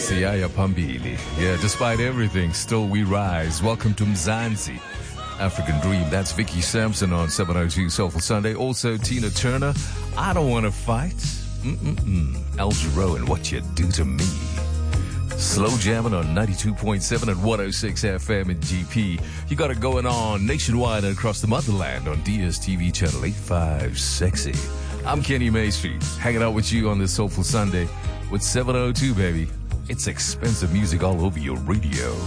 Siyaya Pambili. Yeah, despite everything, still we rise. Welcome to Mzansi. African Dream. That's Vicky Sampson on 702 Soulful Sunday. Also, Tina Turner. I don't want to fight. Al Jarreau and What You Do to Me. Slow jamming on 92.7 and 106 FM in GP. You got it going on nationwide and across the motherland on DSTV Channel 85. Sexy. I'm Kenny Maystreet, hanging out with you on this Soulful Sunday with 702, baby. It's expensive music all over your radio.